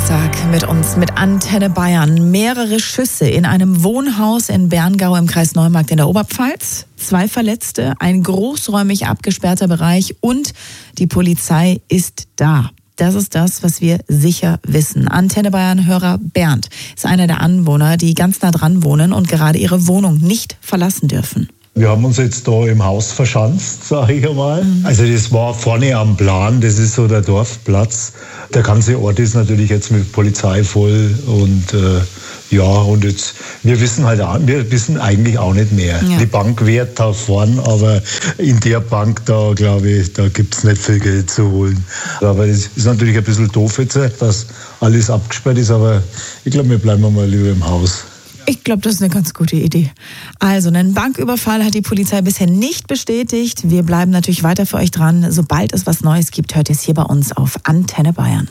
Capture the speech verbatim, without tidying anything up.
Donnerstag mit uns, mit Antenne Bayern. Mehrere Schüsse in einem Wohnhaus in Berngau im Kreis Neumarkt in der Oberpfalz. Zwei Verletzte, ein großräumig abgesperrter Bereich und die Polizei ist da. Das ist das, was wir sicher wissen. Antenne Bayern-Hörer Bernd ist einer der Anwohner, die ganz nah dran wohnen und gerade ihre Wohnung nicht verlassen dürfen. Wir haben uns jetzt da im Haus verschanzt, sage ich einmal. Also das war vorne am Plan, das ist so der Dorfplatz. Der ganze Ort ist natürlich jetzt mit Polizei voll und äh, ja, und jetzt, wir wissen halt auch, wir wissen eigentlich auch nicht mehr. Ja. Die Bank wehrt da vorn, aber in der Bank da, glaube ich, da gibt es nicht viel Geld zu holen. Aber das ist natürlich ein bisschen doof jetzt, dass alles abgesperrt ist, aber ich glaube, wir bleiben mal lieber im Haus. Ich glaube, das ist eine ganz gute Idee. Also, einen Banküberfall hat die Polizei bisher nicht bestätigt. Wir bleiben natürlich weiter für euch dran. Sobald es was Neues gibt, hört ihr es hier bei uns auf Antenne Bayern.